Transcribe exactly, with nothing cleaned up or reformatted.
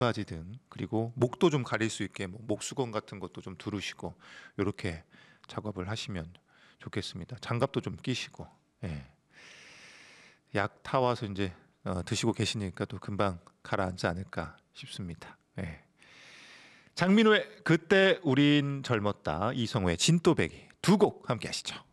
바지 등 그리고 목도 좀 가릴 수 있게 뭐 목수건 같은 것도 좀 두르시고 이렇게 작업을 하시면 좋겠습니다. 장갑도 좀 끼시고 예. 약 타와서 이제 어, 드시고 계시니까 또 금방 가라앉지 않을까 싶습니다. 예. 장민호의 그때 우린 젊었다, 이성우의 진또배기 두 곡 함께 하시죠.